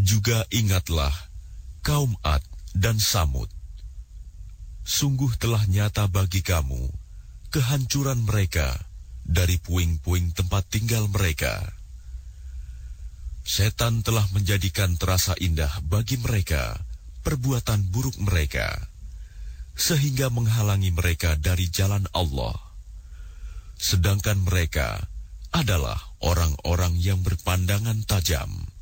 Juga ingatlah kaum Ad dan Samud. Sungguh telah nyata bagi kamu kehancuran mereka dari puing-puing tempat tinggal mereka. Setan telah menjadikan terasa indah bagi mereka perbuatan buruk mereka, sehingga menghalangi mereka dari jalan Allah. Sedangkan mereka adalah orang-orang yang berpandangan tajam.